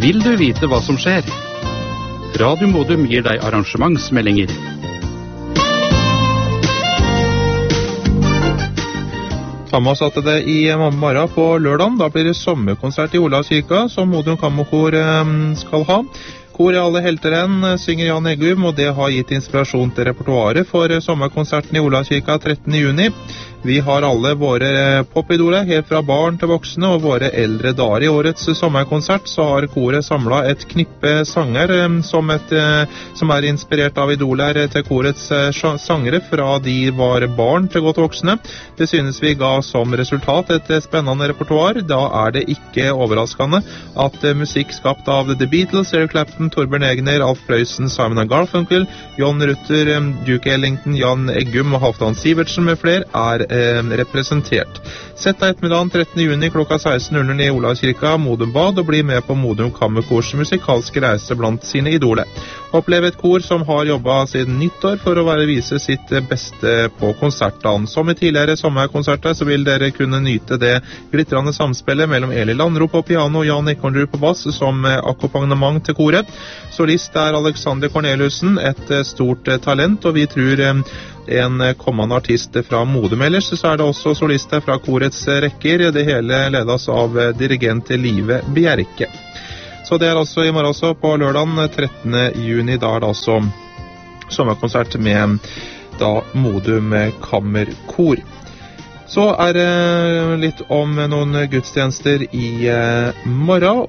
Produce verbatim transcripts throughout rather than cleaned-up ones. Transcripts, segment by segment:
Vil du vite hva som skjer? Radio Modum gir deg arrangementsmeldinger. Ta med oss at det i morgen på lørdagen, da blir det sommerkonsert i Olavskirka, som Modum Kammerkor skal ha. Kor i alle helteren synger Jan Eggum, og det har gitt inspirasjon til repertoaret for sommerkonserten i Olavskirka trettende juni. Vi har alle våre popidoler, helt fra barn til voksne, og våre eldre dager. I årets sommerkonsert så har koret samlet et knippe sanger som, et, som er inspirert av idoler til korets sangere fra de var barn til godt voksne. Det synes vi ga som resultat et spennende repertoar. Da er det ikke overraskende at musikk skapt av The Beatles, Eric Clapton, Torbjørn Egner, Alf Prøysen, Simon and Garfunkel, John Rutter, Duke Ellington, Jan Eggum og Halvdan Sivertsen med flere er representert. Sett deg ettermiddagen trettende juni klokka seksten null null i Olavskirka, Modum Bad, og bli med på Modum Kammerkors musikalske reise blant sine idoler. Oppleve et kor som har jobbet siden nyttår for å være vise sitt beste på konsertdagen. Som i tidligere sommerkonserter så vil dere kunne nyte det glittrende samspillet mellom Eli Landro på piano og Jan Ekornrud på bass som akkompagnement til koret. Solist er Alexander Corneliussen, et stort talent, og vi tror en kommende artist fra Modum. Ellers så er det også solister fra korets rekker. Det hele ledes av dirigent Live Bjerke. Så det er altså i morgen også på lørdagen trettende juni, da er det altså sommerkonsert med da Modum Kammerkor. Så er det litt om noen gudstjenester i morgen,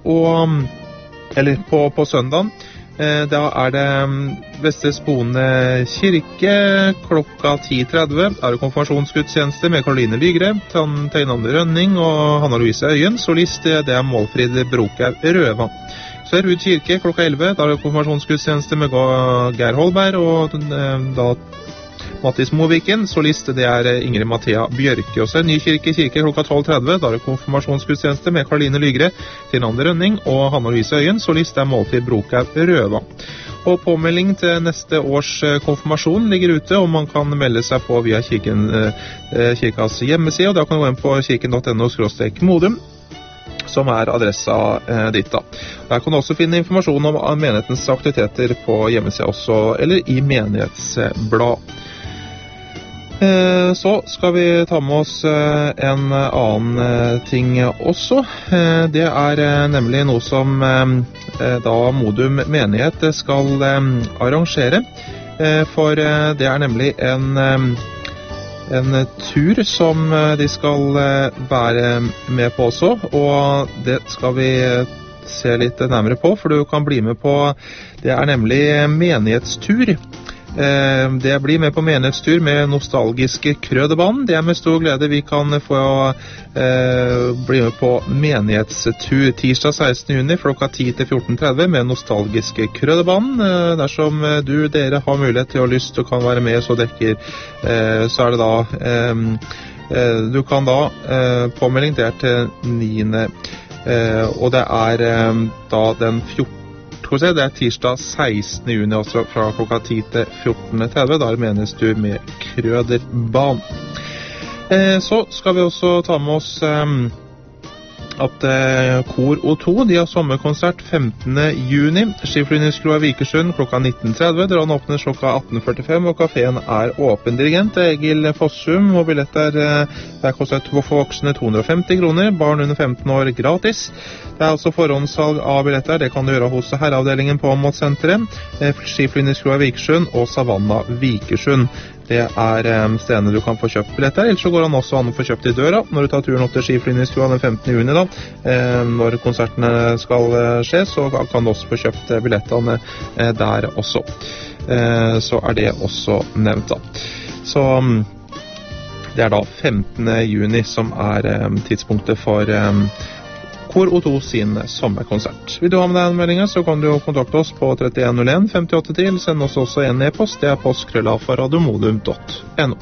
og, eller på, på søndagen. Da er det Vestre Spone kirke klokka ti tretti. Er det konfirmasjonsgudstjeneste med Karoline Lygre, Teinande Rønning og Hanna Louise Øyen. Solist det er Målfrid Brokaug Røva. Så er Rud kirke klokka elleve. Da er det konfirmasjonsgudstjeneste med Geir Holberg og da Mattis Moviken. Solist det er Ingrid Mathea Bjørke. Og så er Ny kirke kirke klokka tolv tretti. Da er det konfirmasjonsgudstjeneste med Karoline Lygre, Teinande Rønning og Hanna Louise Øyen. Solist det er Målfrid Brokaug Røva. Og påmelding til neste års konfirmasjon ligger ute, og man kan melde seg på via kirken, eh, kirkas hjemmeside, og da kan du gå inn på kirken punktum no skråstrek modum, som er adressa eh, ditt da. Der kan du også finne informasjon om menighetens aktiviteter på hjemmesida også, eller i menighetsblad. Eh, så skal vi ta med oss eh, en annen eh, ting også. Eh, det er eh, nemlig noe som eh, da Modum menighet skal eh, arrangere. Eh, for eh, det er nemlig en, eh, en tur som eh, de skal eh, være med på også, og det skal vi se litt nærmere på, for du kan bli med på, det er nemlig menighetstur. Det blir med på menighetstur med nostalgiske Krødebanen. Det er med stor glede vi kan få eh, bli med på menighetstur tirsdag sekstende juni klokka ti til fjorten tretti med nostalgiske Krødebanen. Eh, dersom du, dere har mulighet til og lyst og kan være med, så dekker eh, så er det da eh, eh, du kan da eh, påmelding det er til niende eh, og det er eh, da den fjortende. Det er tirsdag sekstende juni, altså fra klokka ti til fjorten tretti. Da er det menighetstur med Krøderbanen. Eh, så skal vi også ta med oss eh, at eh, Kor O to, de har sommerkonsert femtende juni. Skiflyvningskroa Vikersund klokka nitten tretti. Døren åpnes klokka atten førtifem, og kaféen er åpen. Dirigent Egil Fossum, og billetter eh, der koster for voksne to hundre og femti kroner, barn under femten år gratis. Det er altså forhåndssalg av billetter, det kan du gjøre hos herreavdelingen på Måtsenteret, eh, Skiflyvningskroa Vikersund og Savanna Vikersund. Det er um, stedene du kan få kjøpt billetter, ellers så går han også an å få kjøpt i døra når du tar turen opp til Skiflyvningskroa den femtende juni da. Eh, når konsertene skal uh, skje, så kan du også få kjøpt uh, billettene uh, der også. Eh, så er det også nevnt da. Så um, det er da femtende juni som er um, tidspunktet for um, Kor O to sin sommerkonsert. Vil du ha med deg en melding, så kan du kontakte oss på trettien null en femtiåtte ti, eller send oss også en e-post, det er postkrøllafa radiomodum punktum no.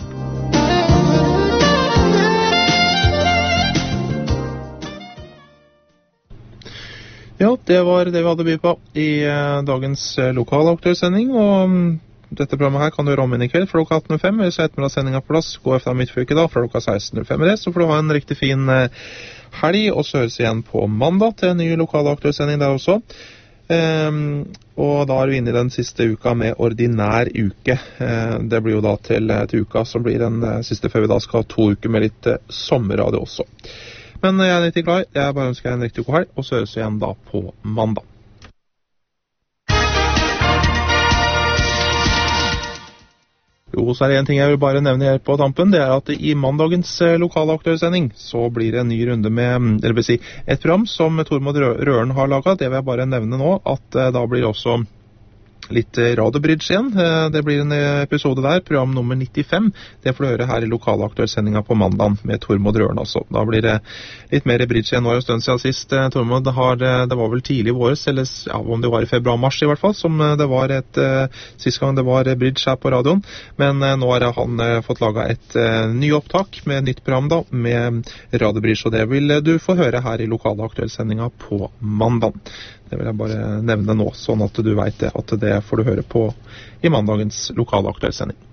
Ja, det var det vi hadde by på i eh, dagens eh, lokalaktuell sending, og Dette programmet her kan du gjøre om inn i kveld fra klokka atten null fem, eller så ettermiddagssendingen på plass, gå efter midtfylke da, fra klokka seksten null fem. Med det så får du ha en riktig fin helg, og så høres igjen på mandag til en ny lokal aktuell sending der også. Um, og da er vi inne i den siste uka med ordinær uke. Uh, det blir jo da til, til uka som blir den uh, siste før vi da skal ha to uker med litt uh, sommerradio også. Men uh, jeg er riktig klar. Jeg bare ønsker deg en riktig god helg, og så høres vi igjen da på mandag. Jo, så er det en ting jeg vil bare nevne her på tampen, det er at i mandagens eh, lokale aktuelle sending så blir det en ny runde med, eller vil si, et program som Tormod Røren har laget. Det vil jeg bare nevne nå, at eh, da blir det også litt radiobridge igjen. Eh, det blir en episode der, program nummer nittifem. Det får du høre her i lokale aktuelle sendinga på mandag med Tormod Røren altså. Da blir det litt mer bridge igjen. Nå er det en stund siden sist. Eh, Tormod har, det var vel tidlig i våres, eller ja, om det var i februar-mars i hvert fall, som det var et, eh, sist gang det var bridge her på radioen. Men eh, nå har han eh, fått laget et eh, ny opptak med et nytt program da, med radiobridge, og det vil du få høre her i lokale aktuelle sendinga på mandag. Det vil jeg bare nevne nå, sånn at du vet det, at det får du høre på i mandagens lokale aktuelle sending.